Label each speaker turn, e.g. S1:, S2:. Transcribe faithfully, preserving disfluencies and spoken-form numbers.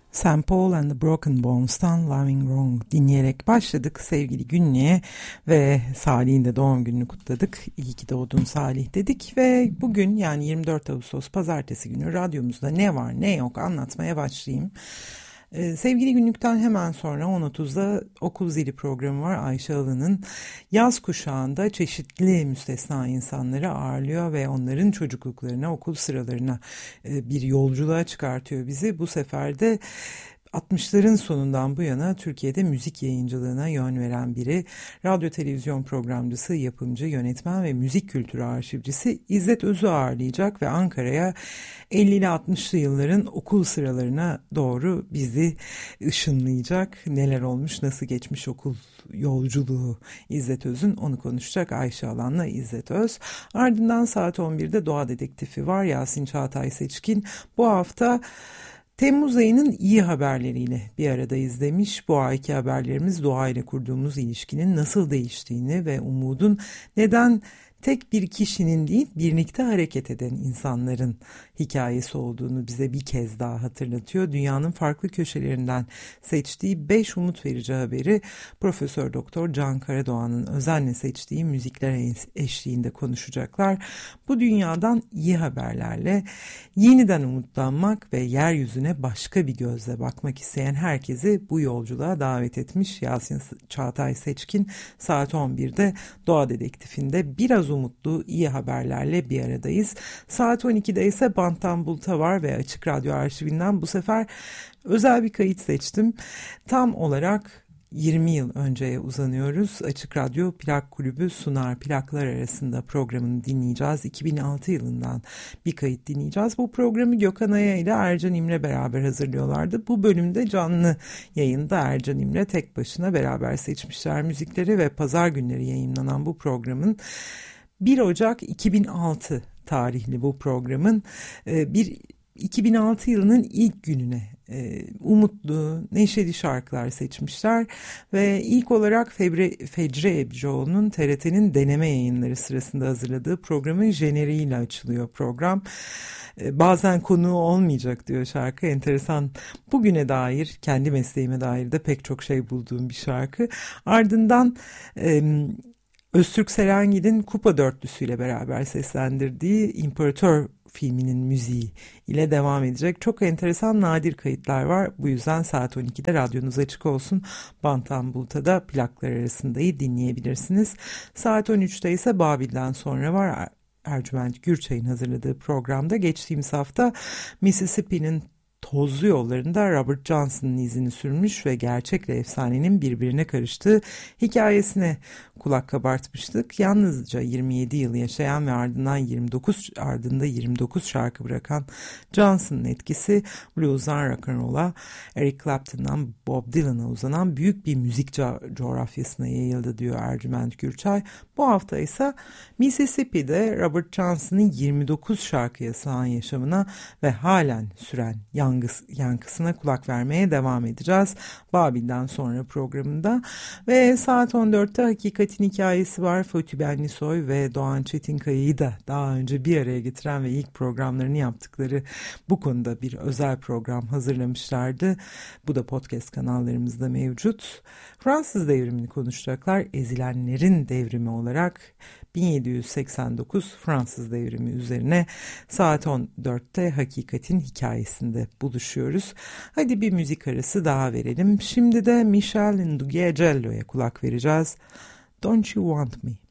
S1: Saint Paul and the Broken Bones'tan Loving Wrong dinleyerek başladık sevgili Günlü'ye ve Salih'in de doğum gününü kutladık. İyi ki doğdun Salih dedik ve bugün, yani yirmi dört Ağustos Pazartesi günü radyomuzda ne var ne yok anlatmaya başlayayım. Ee, sevgili Günlük'ten hemen sonra on otuzda Okul Zili programı var. Ayşe Alan'ın yaz kuşağında çeşitli müstesna insanları ağırlıyor ve onların çocukluklarına, okul sıralarına e, bir yolculuğa çıkartıyor bizi. Bu sefer de altmışların sonundan bu yana Türkiye'de müzik yayıncılığına yön veren biri, radyo televizyon programcısı, yapımcı, yönetmen ve müzik kültürü arşivcisi İzzet Öz'ü ağırlayacak ve Ankara'ya ellili altmışlı yılların okul sıralarına doğru bizi ışınlayacak. Neler olmuş, nasıl geçmiş okul yolculuğu İzzet Öz'ün, onu konuşacak Ayşe Alan'la İzzet Öz. Ardından saat on birde Doğa Dedektifi var. Yasin Çağatay Seçkin bu hafta Temmuz ayının iyi haberleriyle bir aradayız demiş. Bu ayki haberlerimiz doğa ile kurduğumuz ilişkinin nasıl değiştiğini ve umudun neden tek bir kişinin değil, birlikte hareket eden insanların hikayesi olduğunu bize bir kez daha hatırlatıyor. Dünyanın farklı köşelerinden seçtiği beş umut verici haberi Profesör Doktor Can Karadoğan'ın özenle seçtiği müzikler eşliğinde konuşacaklar. Bu dünyadan iyi haberlerle yeniden umutlanmak ve yeryüzüne başka bir gözle bakmak isteyen herkesi bu yolculuğa davet etmiş Yasin Çağatay Seçkin. Saat on birde Doğa Dedektifinde biraz umutlu iyi haberlerle bir aradayız. Saat on ikide ise Banttan Bulut'a var ve Açık Radyo arşivinden bu sefer özel bir kayıt seçtim. Tam olarak yirmi yıl önceye uzanıyoruz. Açık Radyo Plak Kulübü sunar, plaklar arasında programını dinleyeceğiz. iki bin altı yılından bir kayıt dinleyeceğiz. Bu programı Gökhan Aya ile Ercan İmre beraber hazırlıyorlardı. Bu bölümde canlı yayında Ercan İmre tek başına beraber seçmişler müzikleri ve pazar günleri yayınlanan bu programın bir Ocak iki bin altı tarihli bu programın bir iki bin altı yılının ilk gününe umutlu, neşeli şarkılar seçmişler ve ilk olarak Febre, Fecre Ebcioğlu'nun T R T'nin deneme yayınları sırasında hazırladığı programın jeneriğiyle açılıyor program. Bazen konuğu olmayacak diyor şarkı, enteresan. Bugüne dair, kendi mesleğime dair de pek çok şey bulduğum bir şarkı. Ardından E, Öztürk Serengil'in Kupa Dörtlüsü'yle beraber seslendirdiği İmparator filminin müziği ile devam edecek. Çok enteresan, nadir kayıtlar var. Bu yüzden saat on ikide radyonuz açık olsun. Banttan Bulut'a da plaklar arasındayı dinleyebilirsiniz. Saat on üçte ise Babil'den sonra var. Ercüment Gürçay'ın hazırladığı programda geçtiğimiz hafta Mississippi'nin tozlu yollarında Robert Johnson'ın izini sürmüş ve gerçekle efsanenin birbirine karıştığı hikayesine kulak kabartmıştık. Yalnızca yirmi yedi yıl yaşayan ve ardından yirmi dokuz ardında yirmi dokuz şarkı bırakan Johnson'ın etkisi blues'dan rock'n'roll'a, Eric Clapton'dan Bob Dylan'a uzanan büyük bir müzik co- coğrafyasına yayıldı diyor Ercüment Gürçay. Bu hafta ise Mississippi'de Robert Johnson'ın yirmi dokuz şarkıya sığan yaşamına ve halen süren yangıs, yankısına kulak vermeye devam edeceğiz. Babil'den sonra programında ve saat on dörtte Hakikatin Hikayesi var. Fatih Benlisoy ve Doğan Çetinkaya'yı da daha önce bir araya getiren ve ilk programlarını yaptıkları bu konuda bir özel program hazırlamışlardı. Bu da podcast kanallarımızda mevcut. Fransız devrimini konuşacaklar. Ezilenlerin devrimi olarak bin yedi yüz seksen dokuz Fransız devrimi üzerine saat on dörtte Hakikatin Hikayesi'nde buluşuyoruz. Hadi bir müzik arası daha verelim. Şimdi de Michel Ndugejello'ya kulak vereceğiz. Don't You Want Me?